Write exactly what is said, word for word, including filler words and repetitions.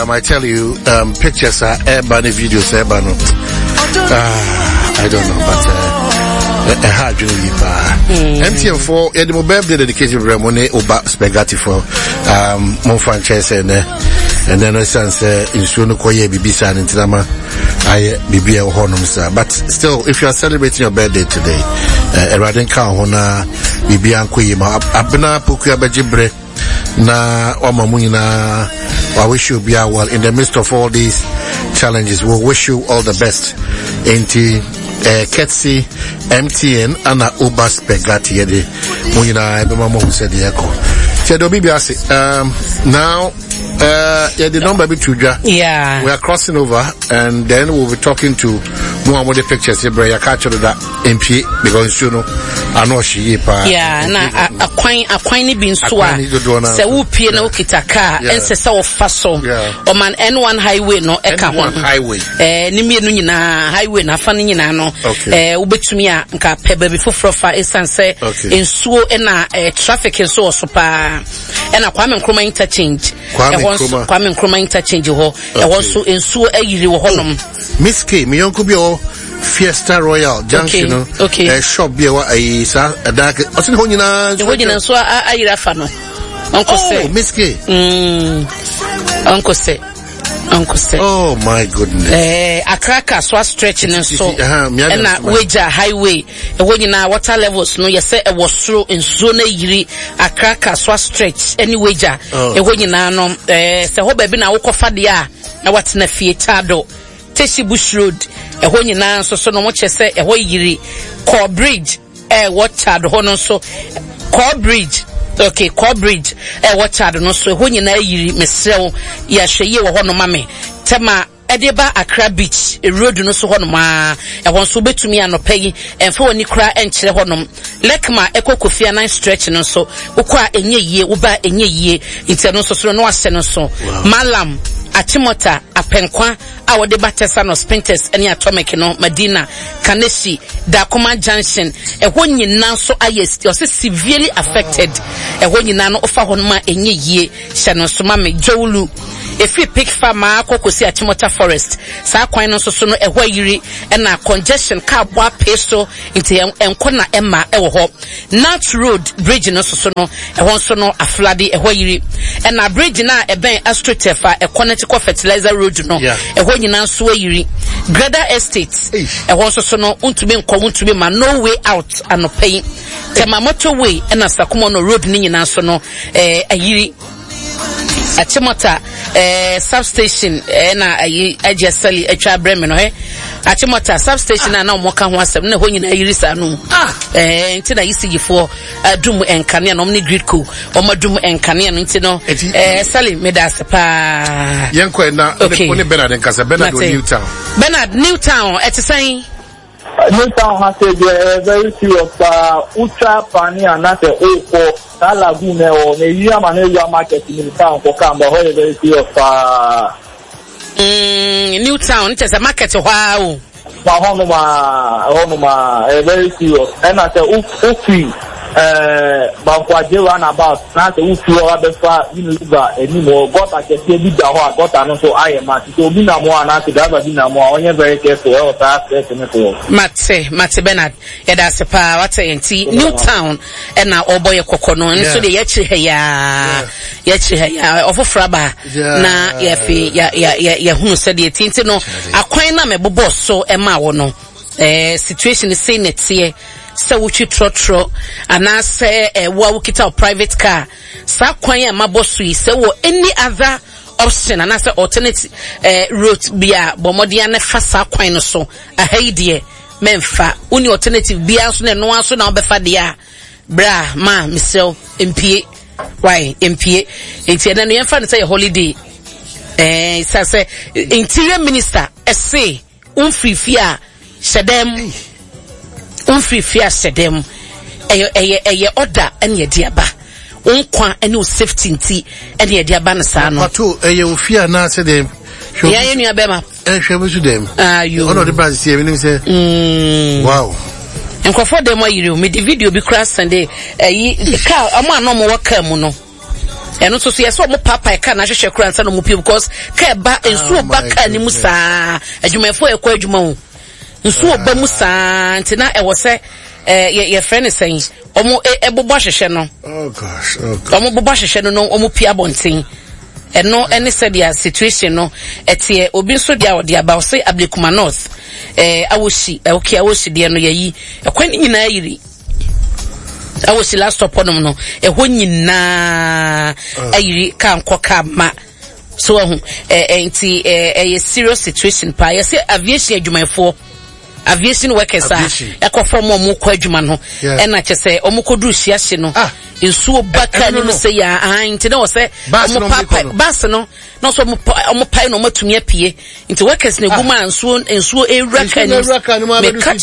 um, I tell you, um, pictures are urban, videos are urban. Uh, I don't know, but uh, a hard journey. M T N four, yeah, the birthday dedicated to Ramone Oba Spaghetti for um, mon franchise and and then I say in Suno Koye Bibisa and Tinama, I Bibi Honumsa. But still, if you are celebrating your birthday today, a Radenka Hona Bibi Ankoyima, Abna Pukia Bajibre, na Wamamuna, I wish you be well in the midst of all these challenges. We we'll wish you all the best. Inti uh, Ketsi, M T N, Anna Uba Spaghetti, Yedi, Muna, Ebama said the echo. Chedo Bibiasi, um, now, uh, yeah, the number be Tuja. Yeah. We are crossing over, and then we'll be talking to more of the pictures. Yeah, catch that M P because you know, I know she. Yeah, na a quine a quine bin swa. Se upi na ukitaka, and se sa ofaso. O man N one highway no eka N one highway. Eh, ni mienu nyina highway na fa ni nyina no. Eh, ubetumi a nka pebe bi foforo fa esanse ensuo e na traffic enso so pa. E na Kwame Nkrumah interchange. Kwame Nkrumah interchange ho. E won so ensuo ayiri wo honom. Miss K, mi yonko bi o Fiesta Royal Junction no. Okay. Eh, shop bi wa ayi sa dark. Osin ho nyina. Ho nyina so ayira fa no. Uncle say. Oh, Miss K. Mm. Uncle say. Uncle say. Oh my goodness. Eh, Akraka so stretching and so. And na Weja highway. E ho nyina water levels no yese e was through in zone yiri Akraka so stretch any Weja. E ho nyina no eh se ho ba bi na wo kofa de a na wat na fie tado. Teshi Bush Road, a one in answer, so no much as say a way yiri, Core Bridge, a watchard, hono so, Core Bridge, okay, Core Bridge, a watchard, no so, when you know yiri, Miss ya she ye or hono mammy, Tema. Edeba Accra Beach, a road no so honoma, and one so bet to me and no pay, and for any cry and chill honum. Lekma Echo Kofi and I stretch and so, Ukwa enye ye, Uba enye ye, international so no so, Malam. Achimota, Apenkwa, our debaters no Spinters, any atomic no, Medina, Kaneshi, Dakuma Junction, and when you now so I yes, you're severely affected, and when you now offer honma enye ye, Shano Sumame, Jolu. If we pick farmer, Kokosi Achimota Forest, Saquino so no a way and a congestion car boa peso into and Kona Emma Ewo Nat Road Bridge no so no a one so no a floody a way and a bridge na a ben astrotefa a Connecticut fertilizer road no a way now sway Greda Estates a one so no unto be common to be man no way out and no pay Temamoto way and a Sakumono road ni na so no a yiri Achimota eh substation eh na ayi ajesali atwa breme no he Achimota substation na na omoka ho asem na ho nyina yirisa no eh nti na yisigifo adum enkane na omni gridco omadum enkane no nti no eh sali medasepa yenko na oni Bernard nkasa Bernard Newtown Bernard Newtown etisan Newtown has a very serious uh ultra pani and not a old Lagune or maybe a manager market in the town for Camber, very serious uh Newtown, it is a market wow. Mahonoma Honoma, a very serious and I say Ufi uh Bankwaje about not Ufi or other far anymore, but I can say big got and also I am at so be no more not to have been no more on very careful or Mate, Mate Bernard, yeah, that's a power what I see Newtown and now oh boy Kokono and so the yachi ya yachi ya of fraba na yafi ya ya ya ya who said the tinti no akwena me bobo so ema wono eh situation is saying it here se wuchi trotro ana se eh wa wukita private car sa kwan ya mabosu yi se wo any other option ana se alternate eh route bia bomodia na fa sa kwan no so ahaidie memfa uni alternative bia so na no aso na obefa dia bra ma misel mpie why mpie enti na no yemfa no say holiday eh sa se interior minister ese unfifia sedem unfifia sedem eye eye eye order ene ye diaba unkwa ene safety nti ene ye diaba na sa no pato eye ofia na se dem ya ye nua bema eh hwe su dem ah you ono de brazil see me say mm wow enkofo dem ayire me the video bi crash Sunday eh car am anom waka mu no eno so so yes o mo papa e ka na hwehwe kura nsa no mo pie because ka ba ensu oba ka ni musa adwumefo e kwa adwuma ho ensu oba musa ntina e wo se eh ye friend saying omo e bobo hwehwe no oh gosh oh gosh omo bobo hwehwe no no omo pia bonten eno any said their situation no etie obi so dia odi aba say Ablekuma North eh awosi okay awosi dia no yayi ekwan nyina yiri awosi last stop on no ehwo nyina ayiri kan koka ma so ehun eh enti eh serious situation pa ya say aviation adwumafo aviation workers a ekofom omo kwa adwuma no e na che say omo kodu hyiahye no ensuo baka ni say ya anti na wo say omo papa bas no no so omo pai no matumi apie nti workers na guma ensuo ensuo ewura ka ni